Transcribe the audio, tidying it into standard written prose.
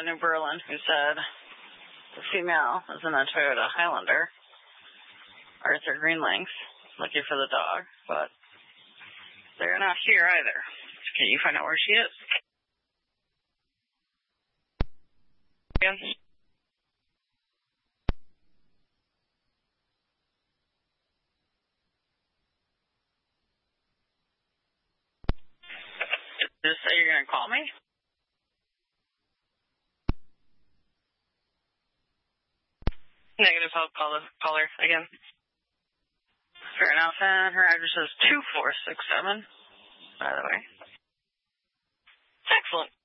New Berlin who said the female is in a Toyota Highlander, Arthur Greenlinks, looking for the dog, but they're not here either. Can you find out where she is? Yes. Just say you're going to call me? Negative, I'll call her again. Fair enough, and her address is 2467, by the way. Excellent.